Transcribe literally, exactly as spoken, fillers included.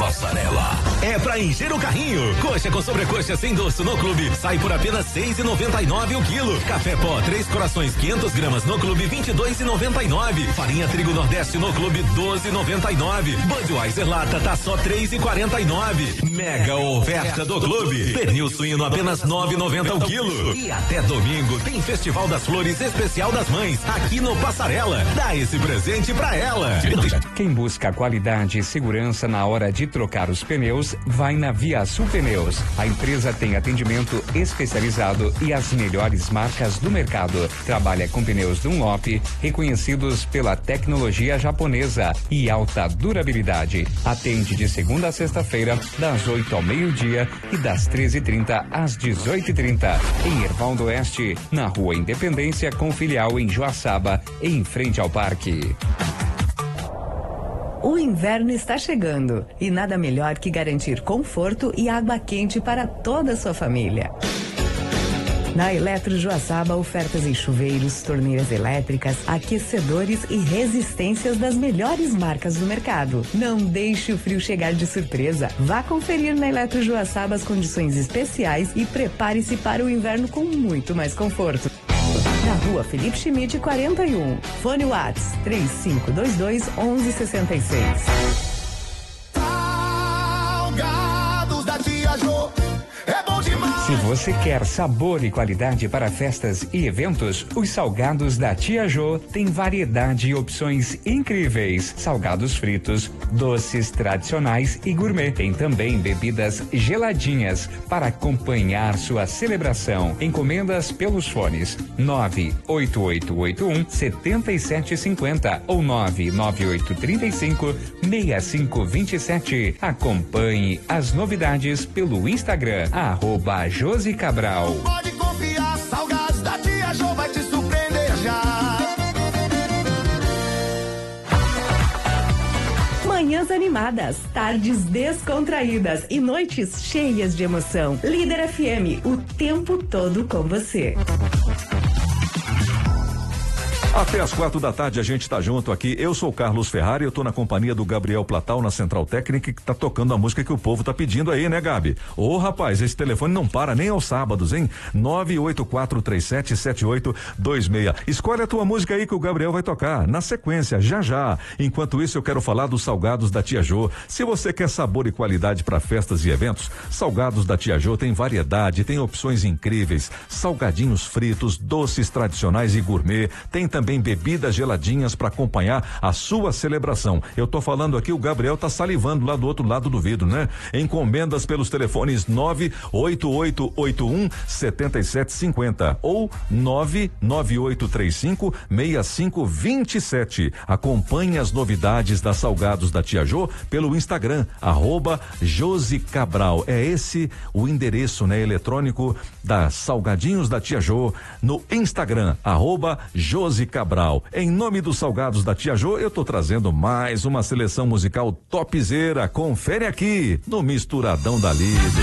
Passarela. É pra encher o carrinho. Coxa com sobrecoxa sem doce no clube sai por apenas seis e noventa e nove o quilo. Café pó três corações quinhentas gramas no clube vinte e dois e noventa e nove. Farinha trigo Nordeste no clube doze e noventa e nove. Budweiser lata tá só três e quarenta e nove. Mega oferta do clube. Pernil suíno apenas nove e noventa o quilo. E até domingo tem Festival das Flores Especial das Mães aqui no Passarela. Dá esse presente pra ela. Quem busca qualidade e segurança na hora de trocar os pneus, vai na Via Sul Pneus. A empresa tem atendimento especializado e as melhores marcas do mercado. Trabalha com pneus Dunlop, reconhecidos pela tecnologia japonesa e alta durabilidade. Atende de segunda a sexta-feira, das oito ao meio-dia e das treze e trinta às dezoito e trinta. Em Erval do Oeste, na Rua Independência, com filial em Joaçaba, em frente ao parque. O inverno está chegando e nada melhor que garantir conforto e água quente para toda a sua família. Na Eletro Joaçaba, ofertas em chuveiros, torneiras elétricas, aquecedores e resistências das melhores marcas do mercado. Não deixe o frio chegar de surpresa. Vá conferir na Eletro Joaçaba as condições especiais e prepare-se para o inverno com muito mais conforto. Na Rua Felipe Schmidt, quarenta e um. Fone Whats três cinco dois dois, onze sessenta e seis. Salgados da Tia Jô, é bom demais. Se você quer sabor e qualidade para festas e eventos, os salgados da Tia Jô têm variedade e opções incríveis. Salgados fritos, doces tradicionais e gourmet. Tem também bebidas geladinhas para acompanhar sua celebração. Encomendas pelos fones nove oito oito oito um sete sete cinco zero ou nove nove oito três cinco seis cinco dois sete. Acompanhe as novidades pelo Instagram, arroba Josi Cabral. Pode confiar, salgados da Tia Jô vai te surpreender já. Manhãs animadas, tardes descontraídas e noites cheias de emoção. Líder F M, o tempo todo com você. Até às quatro da tarde a gente tá junto aqui. Eu sou o Carlos Ferrari, eu tô na companhia do Gabriel Platal na Central Técnica, que tá tocando a música que o povo tá pedindo aí, né, Gabi? Ô, rapaz, esse telefone não para nem aos sábados, hein? nove oito quatro três sete sete oito dois seis. Escolhe a tua música aí que o Gabriel vai tocar na sequência, já já. Enquanto isso, eu quero falar dos salgados da Tia Jô. Se você quer sabor e qualidade para festas e eventos, salgados da Tia Jô tem variedade, tem opções incríveis, salgadinhos fritos, doces tradicionais e gourmet, tem também bebidas geladinhas para acompanhar a sua celebração. Eu tô falando aqui, o Gabriel tá salivando lá do outro lado do vidro, né? Encomendas pelos telefones nove oito oito oito um sete sete cinco zero ou nove nove oito três cinco seis cinco dois sete. Acompanhe as novidades da Salgados da Tia Jô pelo Instagram, arroba Josi Cabral. É esse o endereço, né, eletrônico da Salgadinhos da Tia Jô no Instagram, arroba Josi Cabral. Em nome dos Salgados da Tia Jô, eu tô trazendo mais uma seleção musical topzera. Confere aqui no Misturadão da Líder.